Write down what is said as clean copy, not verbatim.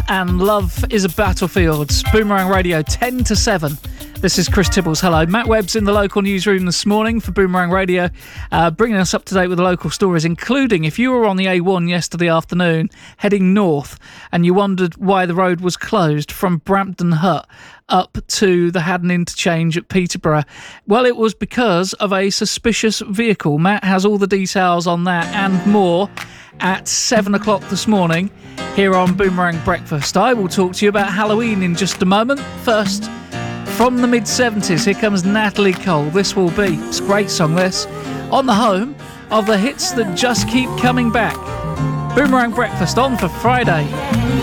and Love is a Battlefield. Boomerang Radio 10 to 7. This is Chris Tibbles. Hello. Matt Webb's in the local newsroom this morning for Boomerang Radio, bringing us up to date with the local stories, including if you were on the A1 yesterday afternoon heading north and you wondered why the road was closed from Brampton Hut up to the Haddon interchange at Peterborough. Well, it was because of a suspicious vehicle. Matt has all the details on that and more at 7 o'clock this morning here on Boomerang Breakfast. I will talk to you about Halloween in just a moment. First, from the mid-70s, here comes Natalie Cole. This will be, it's a great song this, on the home of the hits that just keep coming back. Boomerang Breakfast on for Friday.